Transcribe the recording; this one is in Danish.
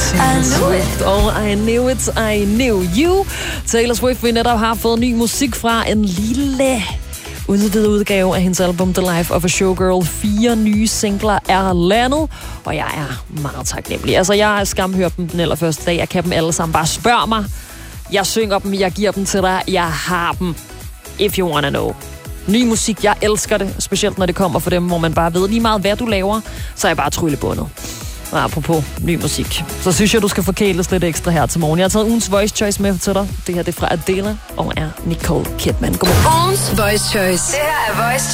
Taylor Swift og I Knew It, I Knew You. Taylor Swift, vi netop har fået ny musik fra en lille udvidet udgave af hendes album The Life of a Showgirl. 4 nye singler er landet, og jeg er meget taknemmelig. Altså, jeg har skamhørt dem den allerførste dag. Jeg kan dem alle sammen. Bare spørg mig. Jeg synger dem, jeg giver dem til dig. Jeg har dem, if you wanna know. Ny musik, jeg elsker det. Specielt når det kommer for dem, hvor man bare ved lige meget, hvad du laver, så er jeg bare tryllebundet. Og apropos ny musik, så synes jeg, du skal forkæles lidt ekstra her til morgen. Jeg har taget ugens Voice Choice med til dig. Det her det er fra Adele og er Nicole Kidman. Godmorgen. Ugens Voice Choice. Det her er Voice